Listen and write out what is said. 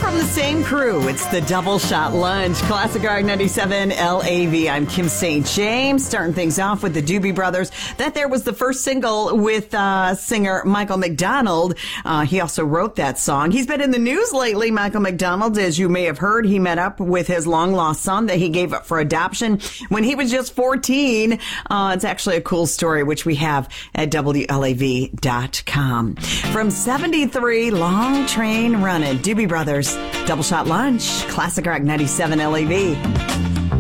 from the same crew. It's the Double Shot Lunch. Classic Rock 97 LAV. I'm Kim St. James. Starting things off with the Doobie Brothers. That there was the first single with singer Michael McDonald. He also wrote that song. He's been in the news lately, Michael McDonald. As you may have heard, he met up with his long-lost son that he gave up for adoption when he was just 14. It's actually a cool story, which we have at WLAV.com. From 73, Long Train Running, Doobie Brothers, Double Shot Lunch, Classic Rock 97 LAV.